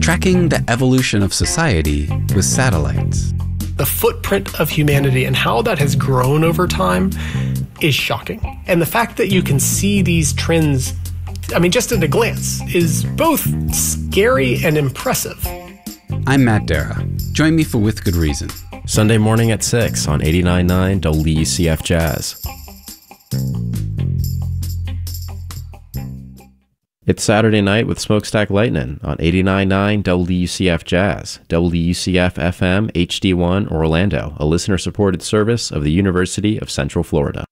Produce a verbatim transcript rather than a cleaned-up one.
tracking the evolution of society with satellites. The footprint of humanity and how that has grown over time is shocking. And the fact that you can see these trends, I mean, just at a glance, is both scary and impressive. I'm Matt Dara. Join me for With Good Reason. Sunday morning at six on eighty-nine point nine W U C F Jazz. It's Saturday night with Smokestack Lightning on eighty-nine point nine W U C F Jazz, W U C F F M H D one Orlando, a listener-supported service of the University of Central Florida.